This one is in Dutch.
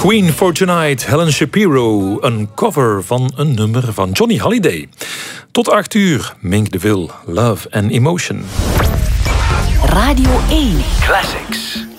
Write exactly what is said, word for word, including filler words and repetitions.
Queen for Tonight, Helen Shapiro. Een cover van een nummer van Johnny Hallyday. Tot acht uur, Mink de Vil, Love and Emotion. Radio één Classics.